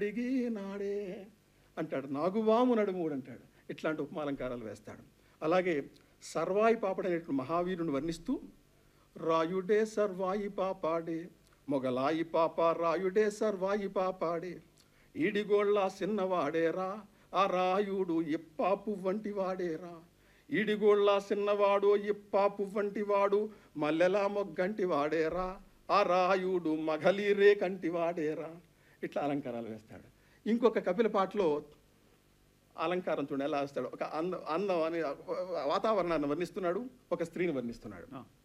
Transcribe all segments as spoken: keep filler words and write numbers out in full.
నాడే అంటాడు, నాగువాము నడుముడు అంటాడు. ఇట్లాంటి ఉపమాలంకారాలు వేస్తాడు. అలాగే సర్వాయి పాపడు అనేటువంటి మహావీరుని వర్ణిస్తూ రాయుడే సర్వాయి పాపాడే మొగలాయి పాప రాయుడే సర్వాయి పాపాడే ఈడిగోళ్ళ సిన్నవాడేరా ఆ రాయుడు ఇప్పాపు వంటి వాడేరా ఈడిగోళ్ళ సిన్నవాడు ఇప్పాపు వంటి వాడు మల్లెలా మొగ్గంటి వాడేరా ఆ రాయుడు మగలీరే కంటి వాడేరా. ఇట్లా అలంకారాలు వేస్తాడు. ఇంకొక కపిల పాటలో అలంకారం చూడండి ఎలా వేస్తాడు. ఒక అంద అందం అని వాతావరణాన్ని వర్ణిస్తున్నాడు, ఒక స్త్రీని వర్ణిస్తున్నాడు.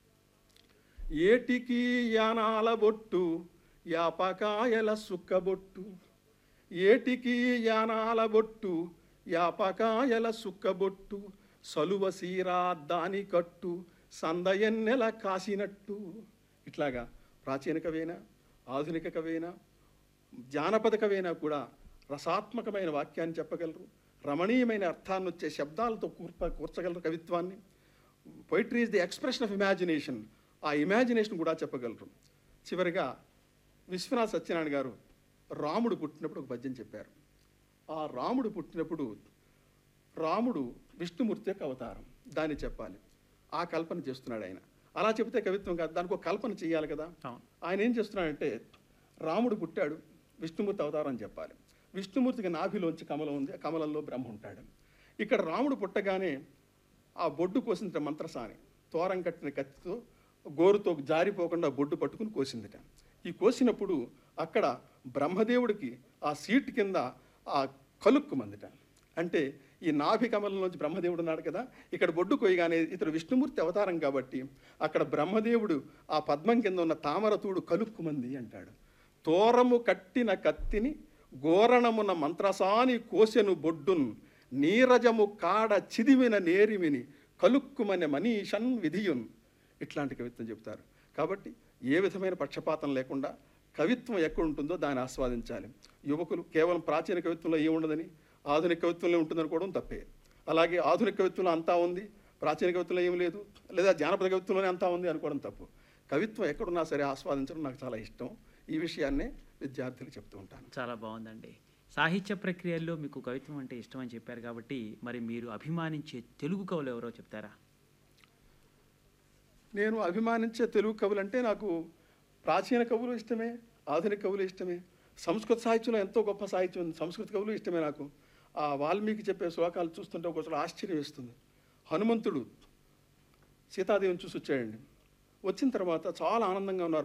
ఏటికి యానాల బొట్టు యాపకాయల సుక్కబొట్టు ఏటికి యానాల బొట్టు యాపకాయల సుక్కబొట్టు సలువ సీరా దాని కట్టు సందయన్నెల కాసినట్టు. ఇట్లాగా ప్రాచీన కవేనా, ఆధునిక కవేనా, జానపద కవేనా కూడా రసాత్మకమైన వాక్యాన్ని చెప్పగలరు. రమణీయమైన అర్థాన్ని వచ్చే శబ్దాలతో కూర్ప కూర్చగలరు కవిత్వాన్ని. Poetry is the expression of imagination. ఆ ఇమాజినేషన్ కూడా చెప్పగలరు. చివరిగా విశ్వనాథ సత్యనారాయణ గారు రాముడు పుట్టినప్పుడు ఒక పద్యం చెప్పారు. ఆ రాముడు పుట్టినప్పుడు రాముడు విష్ణుమూర్తి యొక్క అవతారం, దాన్ని చెప్పాలి. ఆ కల్పన చేస్తున్నాడు ఆయన. అలా చెబితే కవిత్వం కాదు, దానికి ఒక కల్పన చేయాలి కదా. ఆయన ఏం చేస్తున్నాడంటే రాముడు పుట్టాడు, విష్ణుమూర్తి అవతారం అని చెప్పాలి. విష్ణుమూర్తికి నాభిలోంచి కమలం ఉంది, ఆ కమలంలో బ్రహ్మ ఉంటాడు. ఇక్కడ రాముడు పుట్టగానే ఆ బొడ్డు కోసిన మంత్రసాని తోరం కట్టిన కత్తితో గోరుతో జారిపోకుండా బొడ్డు పట్టుకుని కోసిందిట. ఈ కోసినప్పుడు అక్కడ బ్రహ్మదేవుడికి ఆ సీట్ కింద ఆ కలుక్కు మందిట. అంటే ఈ నాభి కమలంలోంచి బ్రహ్మదేవుడు ఉన్నాడు కదా, ఇక్కడ బొడ్డు కోయగానే ఇతడు విష్ణుమూర్తి అవతారం కాబట్టి అక్కడ బ్రహ్మదేవుడు ఆ పద్మం కింద ఉన్న తామరతూడు కలుక్కుమంది అంటాడు. తోరము కట్టిన కత్తిని గోరణమున మంత్రసాని కోసెను బొడ్డున్ నీరజము కాడ చిదిమిన నేరిమిని కలుక్కుమనే మనీషన్ విధియున్. ఇట్లాంటి కవిత్వం చెబుతారు. కాబట్టి ఏ విధమైన పక్షపాతం లేకుండా కవిత్వం ఎక్కడ ఉంటుందో దాన్ని ఆస్వాదించాలి. యువకులు కేవలం ప్రాచీన కవిత్వంలో ఏముండదని ఆధునిక కవిత్వంలో ఉంటుందనుకోవడం తప్పే. అలాగే ఆధునిక కవిత్వంలో అంతా ఉంది, ప్రాచీన కవిత్వంలో ఏం లేదు, లేదా జానపద కవిత్వంలోనే అంతా ఉంది అనుకోవడం తప్పు. కవిత్వం ఎక్కడున్నా సరే ఆస్వాదించడం నాకు చాలా ఇష్టం. ఈ విషయాన్నే విద్యార్థులకు చెప్తూ ఉంటాను. చాలా బాగుందండి. సాహిత్య ప్రక్రియల్లో మీకు కవిత్వం అంటే ఇష్టం అని చెప్పారు కాబట్టి మరి మీరు అభిమానించే తెలుగు కవులు ఎవరో చెప్తారా? నేను అభిమానించే తెలుగు కవులు అంటే నాకు ప్రాచీన కవులు ఇష్టమే, ఆధునిక కవులు ఇష్టమే. సంస్కృత సాహిత్యంలో ఎంతో గొప్ప సాహిత్యం ఉంది, సంస్కృత కవులు ఇష్టమే నాకు. ఆ వాల్మీకి చెప్పే శ్లోకాలు చూస్తుంటే ఒకసారి ఆశ్చర్యం వేస్తుంది. హనుమంతుడు సీతాదేవిని చూసి వచ్చాడండి. వచ్చిన తర్వాత చాలా ఆనందంగా ఉన్నారు.